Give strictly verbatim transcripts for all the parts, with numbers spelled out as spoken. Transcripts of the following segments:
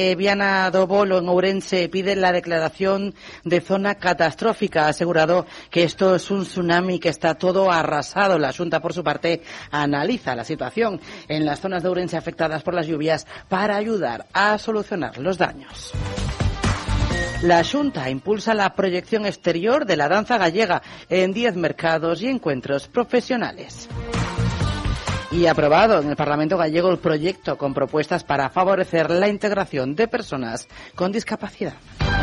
Viana do Bolo, en Ourense, pide la declaración de zona catastrófica. Ha asegurado que esto es un tsunami, que está todo arrasado. La Xunta, por su parte, analiza la situación en las zonas de Ourense afectadas por las lluvias para ayudar a solucionar los daños. La Xunta impulsa la proyección exterior de la danza gallega en diez mercados y encuentros profesionales. Y aprobado en el Parlamento gallego el proyecto con propuestas para favorecer la integración de personas con discapacidad.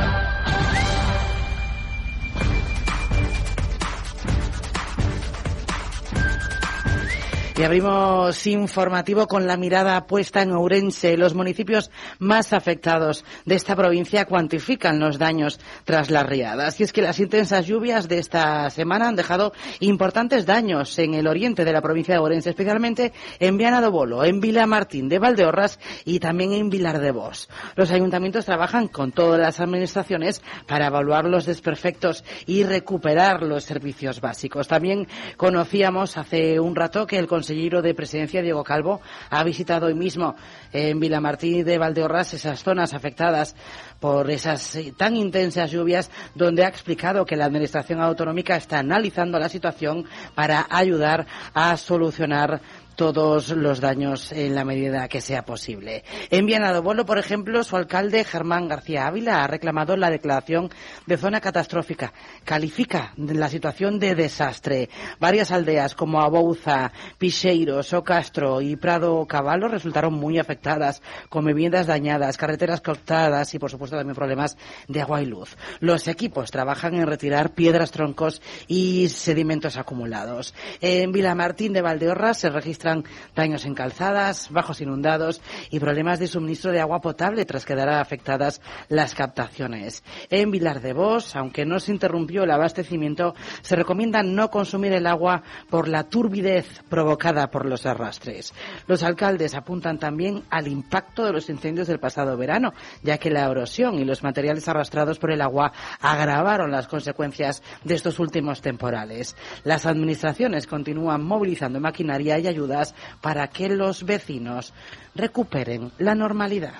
Y abrimos informativo con la mirada puesta en Ourense. Los municipios más afectados de esta provincia cuantifican los daños tras las riadas. Y es que las intensas lluvias de esta semana han dejado importantes daños en el oriente de la provincia de Ourense, especialmente en Viana do Bolo, en Vilamartín de Valdeorras y también en Vilar de Bos. Los ayuntamientos trabajan con todas las administraciones para evaluar los desperfectos y recuperar los servicios básicos. También conocíamos hace un rato que el consejero de Presidencia, Diego Calvo, ha visitado hoy mismo en Vilamartín de Valdeorras esas zonas afectadas por esas tan intensas lluvias, donde ha explicado que la Administración autonómica está analizando la situación para ayudar a solucionar todos los daños en la medida que sea posible. En Viana do Bolo, por ejemplo, su alcalde, Germán García Ávila, ha reclamado la declaración de zona catastrófica. Califica la situación de desastre. Varias aldeas como Abouza, Pixeiros, Ocastro y Prado Caballo resultaron muy afectadas, con viviendas dañadas, carreteras cortadas y, por supuesto, también problemas de agua y luz. Los equipos trabajan en retirar piedras, troncos y sedimentos acumulados. En Vilamartín de Valdeorras se registra daños en calzadas, bajos inundados y problemas de suministro de agua potable tras quedar afectadas las captaciones. En Vilar de Bos, aunque no se interrumpió el abastecimiento, se recomienda no consumir el agua por la turbidez provocada por los arrastres. Los alcaldes apuntan también al impacto de los incendios del pasado verano, ya que la erosión y los materiales arrastrados por el agua agravaron las consecuencias de estos últimos temporales. Las administraciones continúan movilizando maquinaria y ayuda para que los vecinos recuperen la normalidad.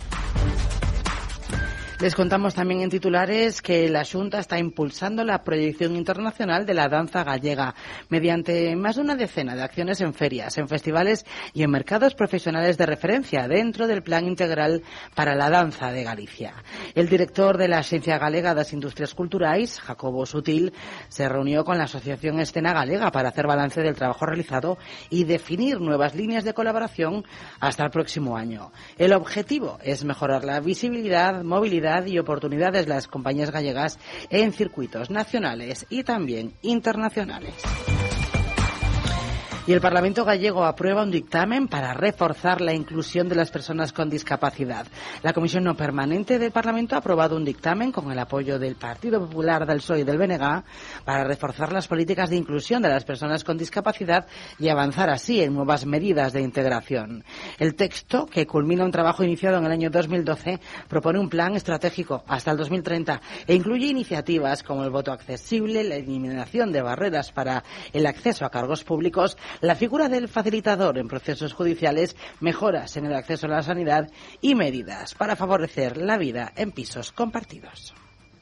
Les contamos también en titulares que la Xunta está impulsando la proyección internacional de la danza gallega mediante más de una decena de acciones en ferias, en festivales y en mercados profesionales de referencia dentro del Plan Integral para la Danza de Galicia. El director de la Axencia Galega das Industrias Culturais, Jacobo Sutil, se reunió con la Asociación Escena Galega para hacer balance del trabajo realizado y definir nuevas líneas de colaboración hasta el próximo año. El objetivo es mejorar la visibilidad, movilidad y oportunidades de las compañías gallegas en circuitos nacionales y también internacionales. Y el Parlamento gallego aprueba un dictamen para reforzar la inclusión de las personas con discapacidad. La Comisión No Permanente del Parlamento ha aprobado un dictamen con el apoyo del Partido Popular, del P S O E y del B N G para reforzar las políticas de inclusión de las personas con discapacidad y avanzar así en nuevas medidas de integración. El texto, que culmina un trabajo iniciado en el año dos mil doce, propone un plan estratégico hasta el dos mil treinta e incluye iniciativas como el voto accesible, la eliminación de barreras para el acceso a cargos públicos, la figura del facilitador en procesos judiciales, mejoras en el acceso a la sanidad y medidas para favorecer la vida en pisos compartidos.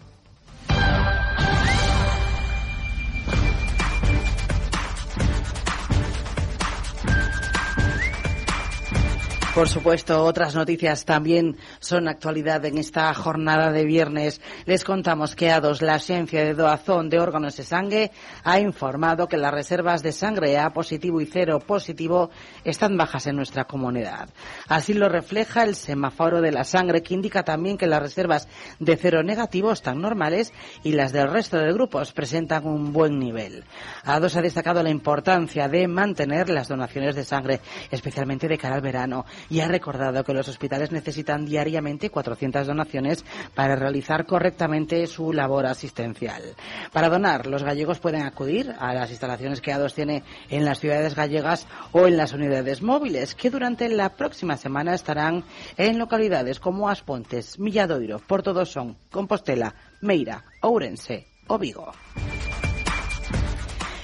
Por supuesto, otras noticias también son actualidad en esta jornada de viernes. Les contamos que A D O S, la Agencia de Doazón de Órganos de Sangre, ha informado que las reservas de sangre A positivo y cero positivo están bajas en nuestra comunidad. Así lo refleja el semáforo de la sangre, que indica también que las reservas de cero negativo están normales y las del resto de grupos presentan un buen nivel. A D O S ha destacado la importancia de mantener las donaciones de sangre, especialmente de cara al verano, y ha recordado que los hospitales necesitan diariamente cuatrocientas donaciones para realizar correctamente su labor asistencial. Para donar, los gallegos pueden acudir a las instalaciones que A D O S tiene en las ciudades gallegas o en las unidades móviles, que durante la próxima semana estarán en localidades como Aspontes, Milladoiro, Portodosón, Compostela, Meira, Ourense o Vigo.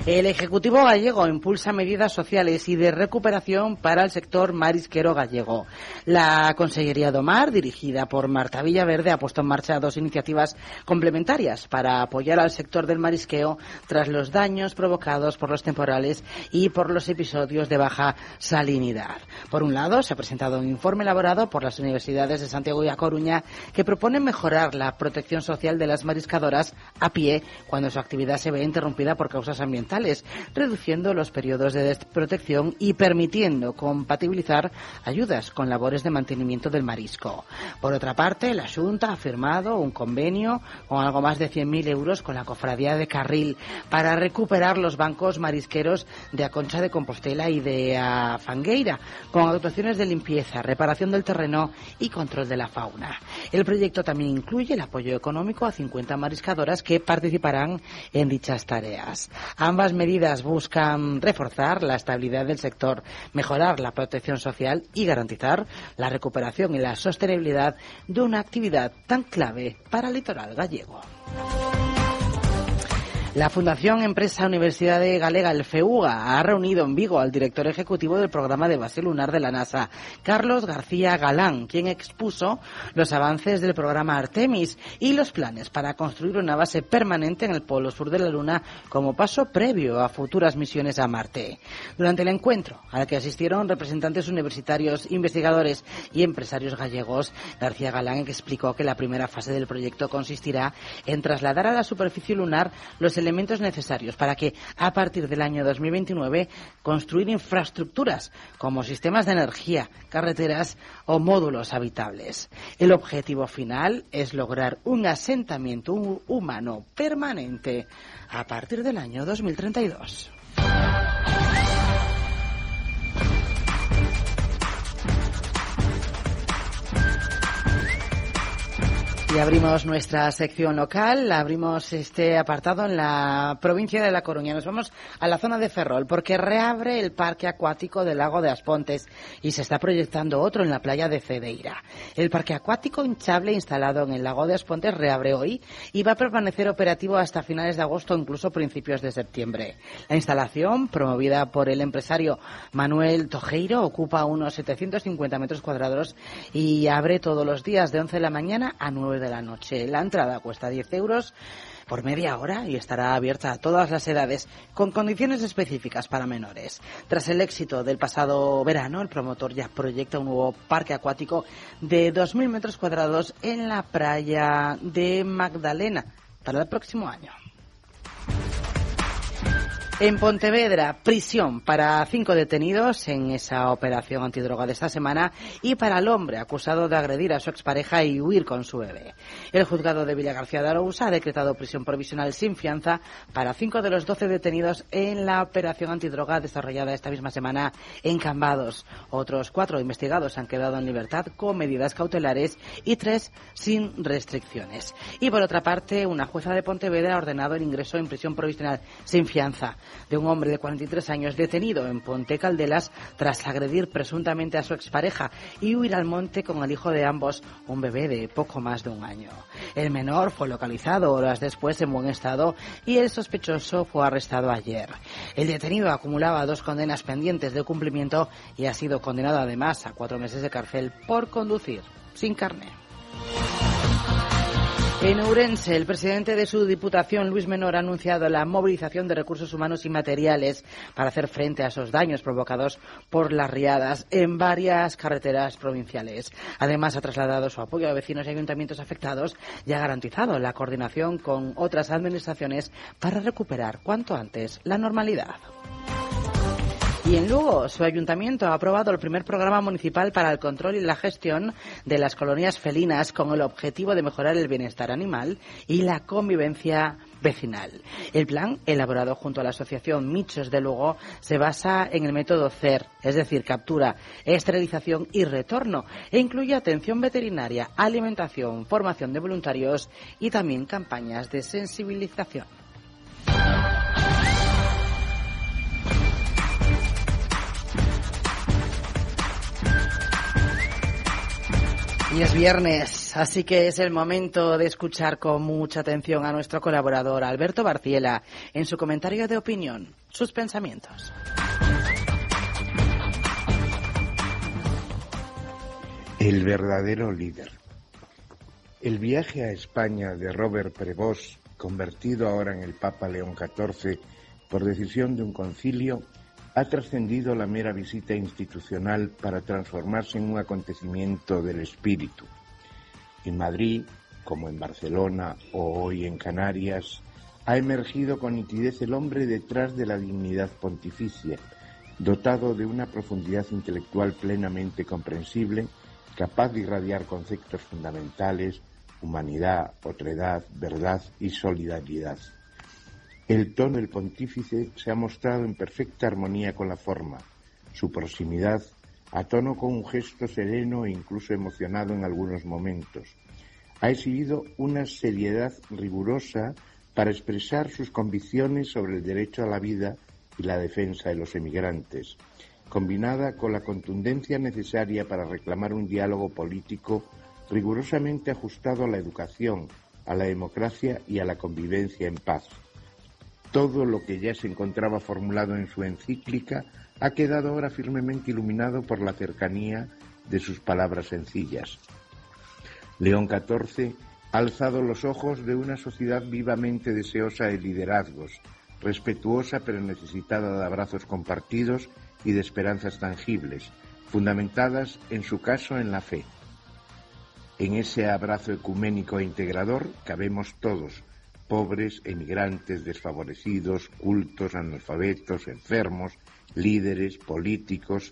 El Ejecutivo gallego impulsa medidas sociales y de recuperación para el sector marisquero gallego. La Consellería do Mar, dirigida por Marta Villaverde, ha puesto en marcha dos iniciativas complementarias para apoyar al sector del marisqueo tras los daños provocados por los temporales y por los episodios de baja salinidad. Por un lado, se ha presentado un informe elaborado por las universidades de Santiago y A Coruña que propone mejorar la protección social de las mariscadoras a pie cuando su actividad se ve interrumpida por causas ambientales, reduciendo los periodos de desprotección y permitiendo compatibilizar ayudas con labores de mantenimiento del marisco. Por otra parte, la Xunta ha firmado un convenio con algo más de cien mil euros con la Cofradía de Carril para recuperar los bancos marisqueros de A Concha de Compostela y de A Fangueira, con actuaciones de limpieza, reparación del terreno y control de la fauna. El proyecto también incluye el apoyo económico a cincuenta mariscadoras que participarán en dichas tareas. Ambas medidas buscan reforzar la estabilidad del sector, mejorar la protección social y garantizar la recuperación y la sostenibilidad de una actividad tan clave para el litoral gallego. La Fundación Empresa Universidade Galega, el FEUGA, ha reunido en Vigo al director ejecutivo del programa de base lunar de la NASA, Carlos García Galán, quien expuso los avances del programa Artemis y los planes para construir una base permanente en el polo sur de la Luna como paso previo a futuras misiones a Marte. Durante el encuentro, al que asistieron representantes universitarios, investigadores y empresarios gallegos, García Galán explicó que la primera fase del proyecto consistirá en trasladar a la superficie lunar los elementos necesarios para que, a partir del año dos mil veintinueve, construir infraestructuras como sistemas de energía, carreteras o módulos habitables. El objetivo final es lograr un asentamiento humano permanente a partir del año dos mil treinta y dos. Y abrimos nuestra sección local, abrimos este apartado en la provincia de La Coruña. Nos vamos a la zona de Ferrol porque reabre el parque acuático del lago de Aspontes y se está proyectando otro en la playa de Cedeira. El parque acuático hinchable instalado en el lago de Aspontes reabre hoy y va a permanecer operativo hasta finales de agosto o incluso principios de septiembre. La instalación, promovida por el empresario Manuel Tojeiro, ocupa unos setecientos cincuenta metros cuadrados y abre todos los días de once de la mañana a nueve de la noche. La entrada cuesta diez euros por media hora y estará abierta a todas las edades, con condiciones específicas para menores. Tras el éxito del pasado verano, el promotor ya proyecta un nuevo parque acuático de dos mil metros cuadrados en la playa de Magdalena para el próximo año. En Pontevedra, prisión para cinco detenidos en esa operación antidroga de esta semana y para el hombre acusado de agredir a su expareja y huir con su bebé. El juzgado de Villagarcía de Arousa ha decretado prisión provisional sin fianza para cinco de los doce detenidos en la operación antidroga desarrollada esta misma semana en Cambados. Otros cuatro investigados han quedado en libertad con medidas cautelares y tres sin restricciones. Y por otra parte, una jueza de Pontevedra ha ordenado el ingreso en prisión provisional sin fianza de un hombre de cuarenta y tres años detenido en Ponte Caldelas tras agredir presuntamente a su expareja y huir al monte con el hijo de ambos, un bebé de poco más de un año. El menor fue localizado horas después en buen estado y el sospechoso fue arrestado ayer. El detenido acumulaba dos condenas pendientes de cumplimiento y ha sido condenado además a cuatro meses de cárcel por conducir sin carné. En Ourense, el presidente de su diputación, Luis Menor, ha anunciado la movilización de recursos humanos y materiales para hacer frente a esos daños provocados por las riadas en varias carreteras provinciales. Además, ha trasladado su apoyo a vecinos y ayuntamientos afectados y ha garantizado la coordinación con otras administraciones para recuperar cuanto antes la normalidad. Y en Lugo, su ayuntamiento ha aprobado el primer programa municipal para el control y la gestión de las colonias felinas con el objetivo de mejorar el bienestar animal y la convivencia vecinal. El plan, elaborado junto a la asociación Michos de Lugo, se basa en el método C E R, es decir, captura, esterilización y retorno, e incluye atención veterinaria, alimentación, formación de voluntarios y también campañas de sensibilización. Y es viernes, así que es el momento de escuchar con mucha atención a nuestro colaborador Alberto Barciela en su comentario de opinión, sus pensamientos. El verdadero líder. El viaje a España de Robert Prevost, convertido ahora en el Papa León catorce por decisión de un concilio, ha trascendido la mera visita institucional para transformarse en un acontecimiento del espíritu. En Madrid, como en Barcelona o hoy en Canarias, ha emergido con nitidez el hombre detrás de la dignidad pontificia, dotado de una profundidad intelectual plenamente comprensible, capaz de irradiar conceptos fundamentales, humanidad, otredad, verdad y solidaridad. El tono del pontífice se ha mostrado en perfecta armonía con la forma, su proximidad a tono con un gesto sereno e incluso emocionado en algunos momentos. Ha exhibido una seriedad rigurosa para expresar sus convicciones sobre el derecho a la vida y la defensa de los emigrantes, combinada con la contundencia necesaria para reclamar un diálogo político rigurosamente ajustado a la educación, a la democracia y a la convivencia en paz. Todo lo que ya se encontraba formulado en su encíclica ha quedado ahora firmemente iluminado por la cercanía de sus palabras sencillas. León catorce ha alzado los ojos de una sociedad vivamente deseosa de liderazgos, respetuosa pero necesitada de abrazos compartidos y de esperanzas tangibles, fundamentadas en su caso en la fe. En ese abrazo ecuménico e integrador cabemos todos, pobres, emigrantes, desfavorecidos, cultos, analfabetos, enfermos, líderes, políticos.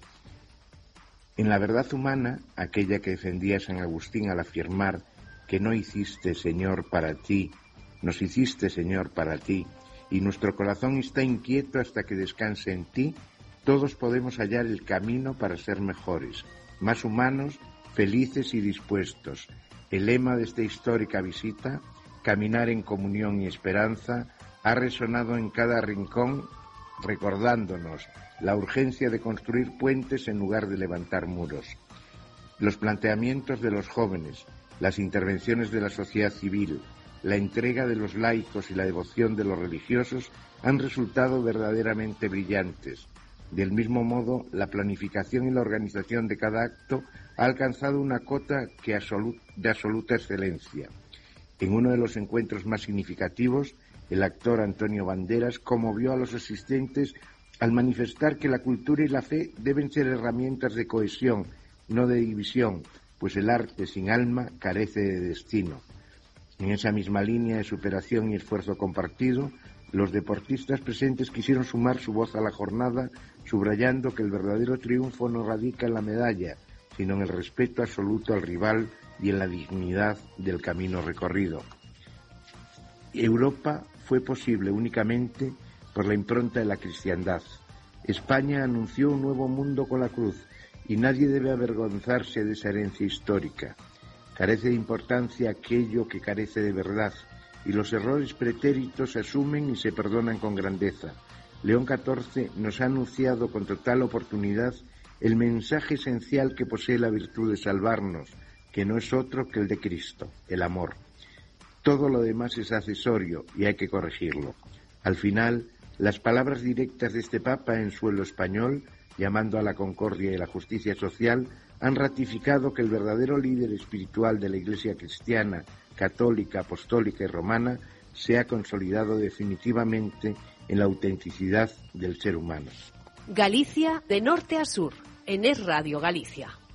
En la verdad humana, aquella que defendía San Agustín al afirmar que no hiciste, Señor, para ti, nos hiciste, Señor, para ti, y nuestro corazón está inquieto hasta que descanse en ti, todos podemos hallar el camino para ser mejores, más humanos, felices y dispuestos. El lema de esta histórica visita, caminar en comunión y esperanza, ha resonado en cada rincón, recordándonos la urgencia de construir puentes en lugar de levantar muros. Los planteamientos de los jóvenes, las intervenciones de la sociedad civil, la entrega de los laicos y la devoción de los religiosos han resultado verdaderamente brillantes. Del mismo modo, la planificación y la organización de cada acto ha alcanzado una cota que absolu- de absoluta excelencia. En uno de los encuentros más significativos, el actor Antonio Banderas conmovió a los asistentes al manifestar que la cultura y la fe deben ser herramientas de cohesión, no de división, pues el arte sin alma carece de destino. En esa misma línea de superación y esfuerzo compartido, los deportistas presentes quisieron sumar su voz a la jornada, subrayando que el verdadero triunfo no radica en la medalla, sino en el respeto absoluto al rival y en la dignidad del camino recorrido. Europa fue posible únicamente por la impronta de la cristiandad. España anunció un nuevo mundo con la cruz y nadie debe avergonzarse de esa herencia histórica. Carece de importancia aquello que carece de verdad y los errores pretéritos se asumen y se perdonan con grandeza. León catorce nos ha anunciado con total oportunidad el mensaje esencial que posee la virtud de salvarnos, que no es otro que el de Cristo, el amor. Todo lo demás es accesorio y hay que corregirlo. Al final, las palabras directas de este Papa en suelo español, llamando a la concordia y la justicia social, han ratificado que el verdadero líder espiritual de la Iglesia cristiana, católica, apostólica y romana se ha consolidado definitivamente en la autenticidad del ser humano. Galicia de norte a sur, en Es Radio Galicia.